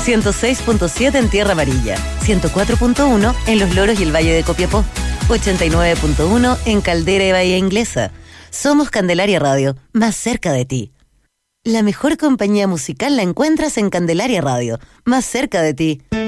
106.7 en Tierra Amarilla, 104.1 en Los Loros y el Valle de Copiapó, 89.1 en Caldera y Bahía Inglesa. Somos Candelaria Radio, más cerca de ti. La mejor compañía musical la encuentras en Candelaria Radio, más cerca de ti.